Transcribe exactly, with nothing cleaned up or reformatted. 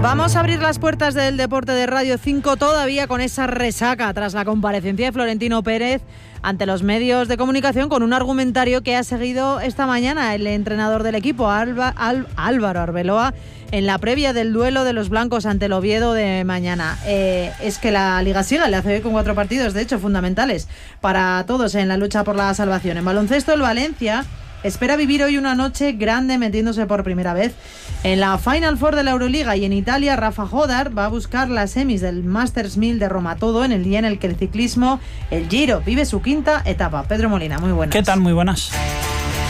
Vamos a abrir las puertas del deporte de Radio cinco todavía con esa resaca tras la comparecencia de Florentino Pérez ante los medios de comunicación con un argumentario que ha seguido esta mañana el entrenador del equipo, Alba, Al, Álvaro Arbeloa, en la previa del duelo de los blancos ante el Oviedo de mañana. Eh, es que la Liga sigue, le hace con cuatro partidos, de hecho, fundamentales para todos en la lucha por la salvación. En baloncesto, el Valencia espera vivir hoy una noche grande metiéndose por primera vez en la Final Four de la Euroliga, y en Italia Rafa Jodar va a buscar las semis del Masters mil de Roma, todo en el día en el que el ciclismo, el Giro, vive su quinta etapa. Pedro Molina, muy buenas. ¿Qué tal? Muy buenas.